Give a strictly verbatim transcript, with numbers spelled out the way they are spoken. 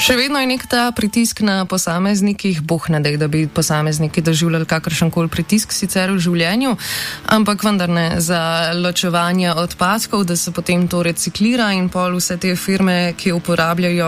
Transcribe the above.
Še vedno je nek ta pritisk na posameznikih, boh ne dej, da bi posamezniki doživljali kakršenkoli pritisk sicer v življenju, ampak vendar ne za ločevanje odpadkov, da se potem to reciklira in pol vse te firme, ki uporabljajo